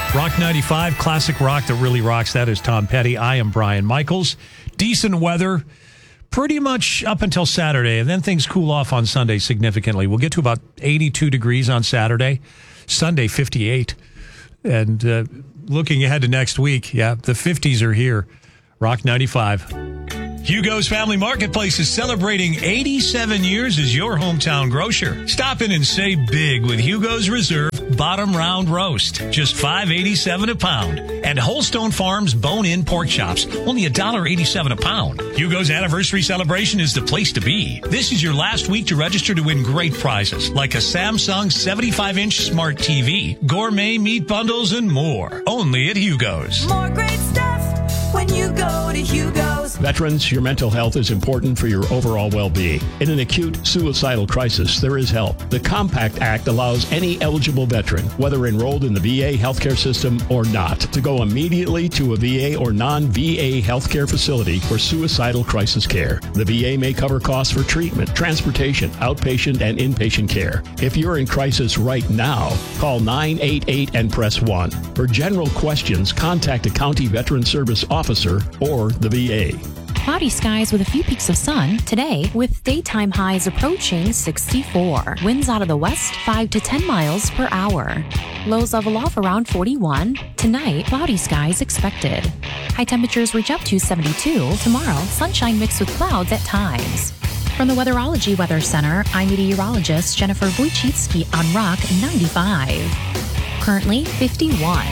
Rock 95, classic rock that really rocks. That is Tom Petty. I am Brian Michaels. Decent weather pretty much up until Saturday, and then things cool off on Sunday significantly. We'll get to about 82 degrees on Saturday. Sunday, 58. And looking ahead to next week, the 50s are here. Rock 95. Hugo's Family Marketplace is celebrating 87 years as your hometown grocer. Stop in and save big with Hugo's Reserve Bottom Round Roast, just $5.87 a pound. And Holstone Farms Bone-In Pork Chops, only $1.87 a pound. Hugo's anniversary celebration is the place to be. This is your last week to register to win great prizes, like a Samsung 75-inch smart TV, gourmet meat bundles, and more. Only at Hugo's. More great stuff when you go to Hugo's. Veterans, your mental health is important for your overall well-being. In an acute suicidal crisis, there is help. The Compact Act allows any eligible veteran, whether enrolled in the VA healthcare system or not, to go immediately to a VA or non-VA healthcare facility for suicidal crisis care. The VA may cover costs for treatment, transportation, outpatient, and inpatient care. If you're in crisis right now, call 988 and press 1. For general questions, contact a county veteran service officer or the VA. Cloudy skies with a few peaks of sun today, with daytime highs approaching 64. Winds out of the west 5 to 10 miles per hour. Lows level off around 41. Tonight, cloudy skies expected. High temperatures reach up to 72. Tomorrow, sunshine mixed with clouds at times. From the Weatherology Weather Center, I'm meteorologist Jennifer Wojcicki on Rock 95. Currently 51.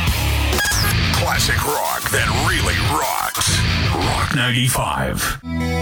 Classic rock that really rocks. Rock 95.